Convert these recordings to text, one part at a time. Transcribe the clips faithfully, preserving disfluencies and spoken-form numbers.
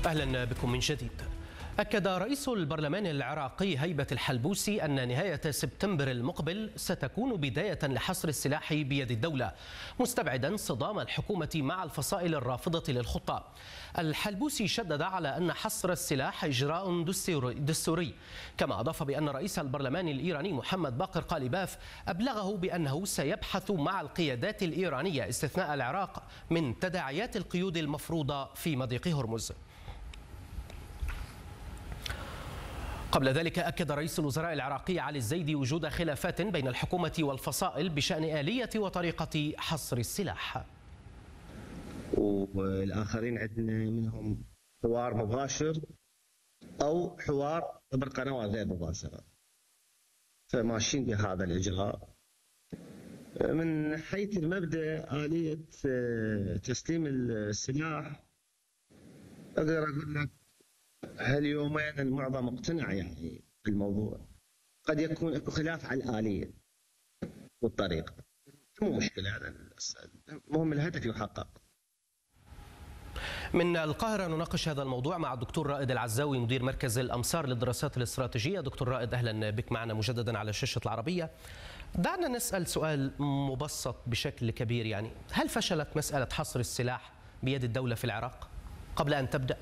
أهلا بكم من جديد. أكد رئيس البرلمان العراقي هيبة الحلبوسي أن نهاية سبتمبر المقبل ستكون بداية لحصر السلاح بيد الدولة، مستبعدا صدام الحكومة مع الفصائل الرافضة للخطة. الحلبوسي شدد على أن حصر السلاح إجراء دستوري، كما أضاف بأن رئيس البرلمان الإيراني محمد باقر قاليباف أبلغه بأنه سيبحث مع القيادات الإيرانية استثناء العراق من تداعيات القيود المفروضة في مضيق هرمز. قبل ذلك أكد رئيس الوزراء العراقي علي الزيدي وجود خلافات بين الحكومة والفصائل بشأن آلية وطريقة حصر السلاح. والآخرين عندنا منهم حوار مباشر أو حوار عبر قنوات غير مباشرة، فماشيين بهذا الإجراء. من حيث المبدأ آلية تسليم السلاح أقدر أقول لك هاليومين المعظم مقتنع يعني بالموضوع، قد يكون اكو خلاف على الآلية والطريقة، مو مشكلة هذا، المهم الهدف يحقق. من القاهرة نناقش هذا الموضوع مع الدكتور رائد العزاوي مدير مركز الأمصار للدراسات الاستراتيجية. دكتور رائد أهلا بك معنا مجددا على شاشة العربية. دعنا نسأل سؤال مبسط بشكل كبير، يعني هل فشلت مسألة حصر السلاح بيد الدولة في العراق قبل أن تبدأ؟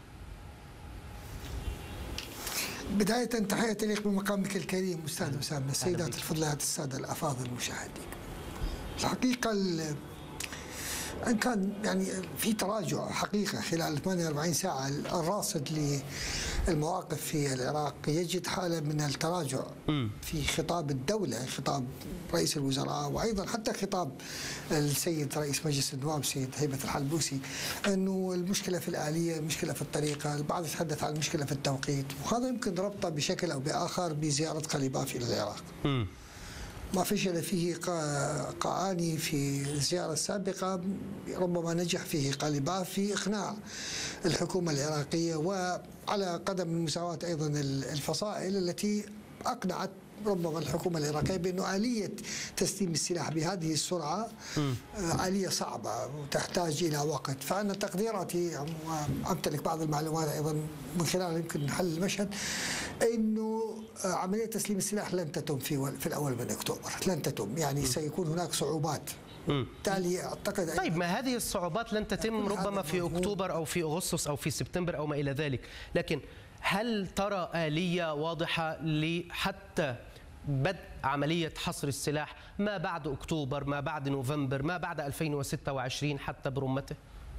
بداية تحية تليق بمقامك الكريم أستاذ أسامة، السيدات الفضليات السادة الأفاضل المشاهدين. الحقيقة أن كان يعني في تراجع حقيقة خلال ثمانية وأربعين ساعة. الراصد للمواقف في العراق يجد حالة من التراجع في خطاب الدولة، خطاب رئيس الوزراء، وأيضا حتى خطاب السيد رئيس مجلس النواب السيد هيبة الحلبوسي، أنه المشكلة في الآلية، المشكلة في الطريقة، البعض يتحدث عن المشكلة في التوقيت، وهذا يمكن ربطه بشكل أو بآخر بزيارة قليباف إلى العراق. م. ما فشل فيه قاعاني في الزيارة السابقة، ربما نجح فيه قاليباف في إقناع الحكومة العراقية وعلى قدم المساواة أيضا الفصائل التي أقنعت ربما الحكومة العراقية بأنه آلية تسليم السلاح بهذه السرعة آلية صعبة وتحتاج إلى وقت. فأنا تقديراتي وأمتلك بعض المعلومات أيضا من خلال يمكن حل المشهد أنه عملية تسليم السلاح لن تتم في في الأول من أكتوبر، لن تتم، يعني سيكون هناك صعوبات. بالتالي أعتقد طيب ما هذه الصعوبات لن تتم ربما في أكتوبر أو في أغسطس أو في سبتمبر أو ما إلى ذلك، لكن هل ترى آلية واضحة لحتى بدء عملية حصر السلاح ما بعد أكتوبر، ما بعد نوفمبر، ما بعد ألفين وستة وعشرين حتى برمته؟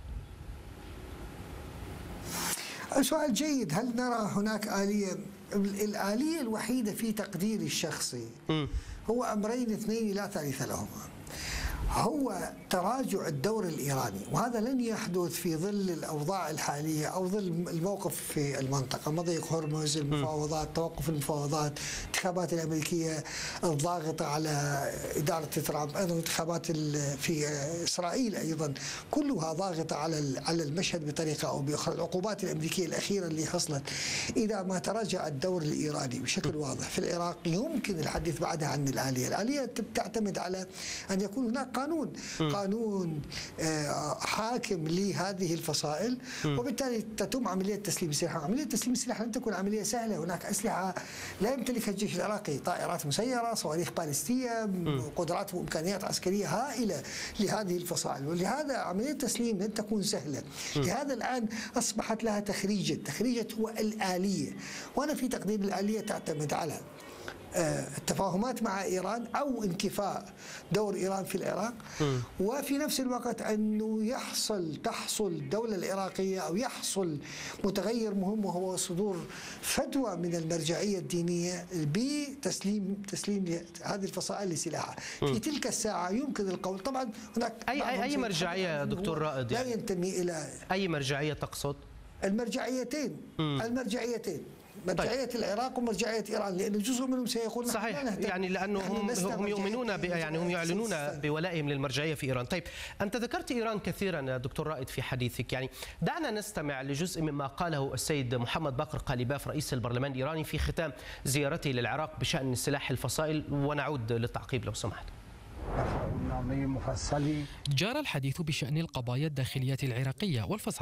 سؤال جيد. هل نرى هناك آلية؟ الآلية الوحيدة في تقديري الشخصي م. هو أمرين اثنين لا ثالث لهما، هو تراجع الدور الإيراني، وهذا لن يحدث في ظل الأوضاع الحالية أو ظل الموقف في المنطقة، مضيق هرمز، المفاوضات، توقف المفاوضات، الانتخابات الأمريكية الضاغطة على إدارة ترامب، أيضا الانتخابات في إسرائيل أيضا كلها ضاغطة على على المشهد بطريقة أو بأخرى. العقوبات الأمريكية الأخيرة اللي حصلت، إذا ما تراجع الدور الإيراني بشكل واضح في العراق يمكن الحديث بعدها عن الآلية. الآلية تعتمد على أن يكون هناك قانون قانون حاكم لهذه الفصائل، وبالتالي تتم عملية تسليم السلاح. عملية تسليم السلاح لن تكون عملية سهلة، هناك أسلحة لا يمتلكها الجيش العراقي، طائرات مسيرة، صواريخ باليستية، قدرات وإمكانيات عسكرية هائلة لهذه الفصائل، ولهذا عملية التسليم لن تكون سهلة. لهذا الآن أصبحت لها تخريجة، تخريجة هو الآلية، وأنا في تقدير الآلية تعتمد على التفاهمات مع إيران أو انكفاء دور إيران في العراق، وفي نفس الوقت أنه يحصل تحصل الدولة العراقية أو يحصل متغير مهم، وهو صدور فتوى من المرجعية الدينية بتسليم تسليم هذه الفصائل لسلاحها. في تلك الساعة يمكن القول، طبعا هناك أي أي, أي مرجعية دكتور رائد لا ينتمي إلى أي مرجعية تقصد؟ المرجعيتين م. المرجعيتين مرجعية طيب. العراق ومرجعية إيران، لأن جزء منهم سيقول صحيح، يعني لأنه هم هم يؤمنون يعني هم يعلنون بولائهم للمرجعية في إيران. طيب أنت ذكرت إيران كثيرا دكتور رائد في حديثك، يعني دعنا نستمع لجزء مما قاله السيد محمد باقر قاليباف رئيس البرلمان الإيراني في ختام زيارته للعراق بشأن سلاح الفصائل، ونعود للتعقيب لو سمحت. جرى الحديث بشأن القضايا الداخلية العراقية والفصائل